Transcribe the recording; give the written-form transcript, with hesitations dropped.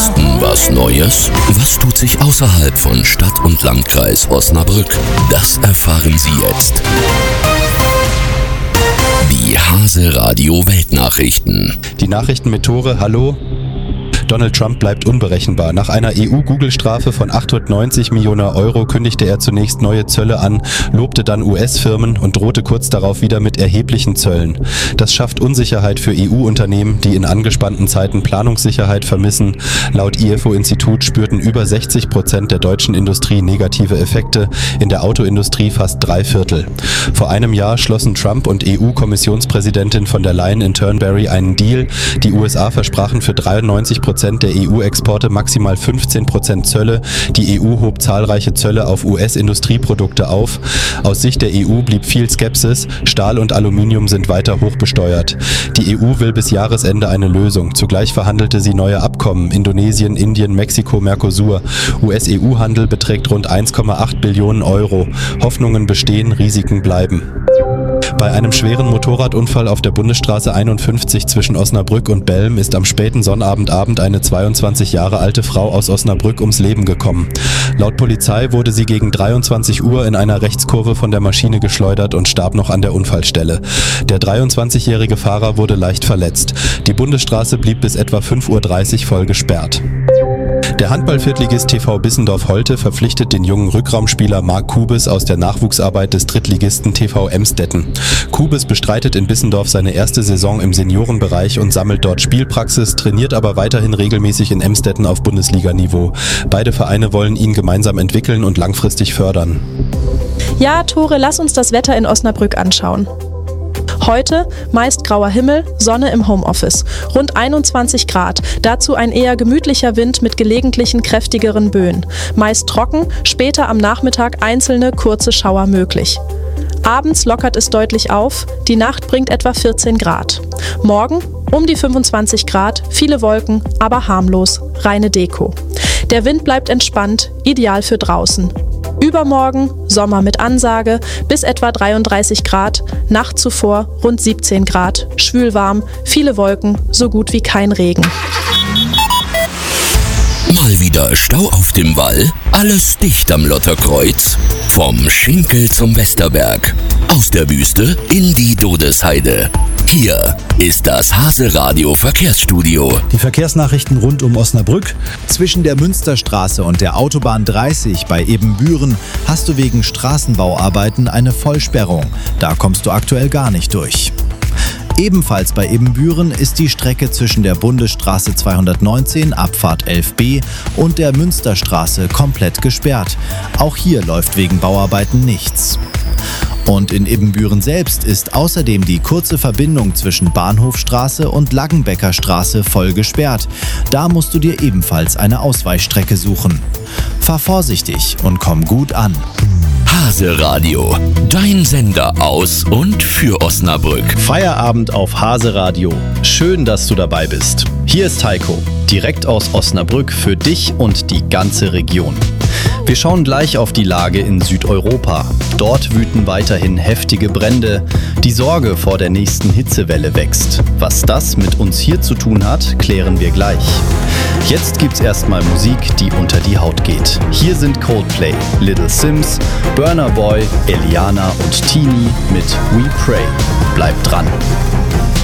Osten was Neues? Was tut sich außerhalb von Stadt und Landkreis Osnabrück? Das erfahren Sie jetzt. Die Hase Radio Weltnachrichten. Die Nachrichten mit Tore, hallo. Donald Trump bleibt unberechenbar. Nach einer EU-Google-Strafe von 890 Millionen Euro kündigte er zunächst neue Zölle an, lobte dann US-Firmen und drohte kurz darauf wieder mit erheblichen Zöllen. Das schafft Unsicherheit für EU-Unternehmen, die in angespannten Zeiten Planungssicherheit vermissen. Laut IFO-Institut spürten über 60% der deutschen Industrie negative Effekte, in der Autoindustrie fast 3/4. Vor einem Jahr schlossen Trump und EU-Kommissionspräsidentin von der Leyen in Turnberry einen Deal. Die USA versprachen für 93% der EU-Exporte maximal 15% Zölle. Die EU hob zahlreiche Zölle auf US-Industrieprodukte auf. Aus Sicht der EU blieb viel Skepsis. Stahl und Aluminium sind weiter hoch besteuert. Die EU will bis Jahresende eine Lösung. Zugleich verhandelte sie neue Abkommen. Indonesien, Indien, Mexiko, Mercosur. US-EU-Handel beträgt rund 1,8 Billionen Euro. Hoffnungen bestehen, Risiken bleiben. Bei einem schweren Motorradunfall auf der Bundesstraße 51 zwischen Osnabrück und Belm ist am späten Sonnabendabend eine 22 Jahre alte Frau aus Osnabrück ums Leben gekommen. Laut Polizei wurde sie gegen 23 Uhr in einer Rechtskurve von der Maschine geschleudert und starb noch an der Unfallstelle. Der 23-jährige Fahrer wurde leicht verletzt. Die Bundesstraße blieb bis etwa 5:30 Uhr voll gesperrt. Der Handball-Viertligist TV Bissendorf-Holte verpflichtet den jungen Rückraumspieler Marc Kubis aus der Nachwuchsarbeit des Drittligisten TV Emstetten. Kubis bestreitet in Bissendorf seine erste Saison im Seniorenbereich und sammelt dort Spielpraxis, trainiert aber weiterhin regelmäßig in Emstetten auf Bundesliganiveau. Beide Vereine wollen ihn gemeinsam entwickeln und langfristig fördern. Ja, Tore, lass uns das Wetter in Osnabrück anschauen. Heute meist grauer Himmel, Sonne im Homeoffice, rund 21 Grad, dazu ein eher gemütlicher Wind mit gelegentlichen kräftigeren Böen. Meist trocken, später am Nachmittag einzelne kurze Schauer möglich. Abends lockert es deutlich auf, die Nacht bringt etwa 14 Grad. Morgen um die 25 Grad, viele Wolken, aber harmlos, reine Deko. Der Wind bleibt entspannt, ideal für draußen. Übermorgen Sommer mit Ansage, bis etwa 33 Grad, Nacht zuvor rund 17 Grad, schwülwarm, viele Wolken, so gut wie kein Regen. Mal wieder Stau auf dem Wall, alles dicht am Lotterkreuz. Vom Schinkel zum Westerberg, aus der Wüste in die Dodesheide. Hier ist das Hase Radio Verkehrsstudio. Die Verkehrsnachrichten rund um Osnabrück. Zwischen der Münsterstraße und der Autobahn 30 bei Ebenbüren hast du wegen Straßenbauarbeiten eine Vollsperrung. Da kommst du aktuell gar nicht durch. Ebenfalls bei Ebenbüren ist die Strecke zwischen der Bundesstraße 219, Abfahrt 11b und der Münsterstraße komplett gesperrt. Auch hier läuft wegen Bauarbeiten nichts. Und in Ebenbüren selbst ist außerdem die kurze Verbindung zwischen Bahnhofstraße und Laggenbecker Straße voll gesperrt. Da musst du dir ebenfalls eine Ausweichstrecke suchen. Fahr vorsichtig und komm gut an. Hase Radio, dein Sender aus und für Osnabrück. Feierabend auf Hase Radio. Schön, dass du dabei bist. Hier ist Heiko, direkt aus Osnabrück für dich und die ganze Region. Wir schauen gleich auf die Lage in Südeuropa. Dort wüten weiterhin heftige Brände. Die Sorge vor der nächsten Hitzewelle wächst. Was das mit uns hier zu tun hat, klären wir gleich. Jetzt gibt's erstmal Musik, die unter die Haut geht. Hier sind Coldplay, Little Sims, Burna Boy, Eliana und Teenie mit We Pray. Bleibt dran.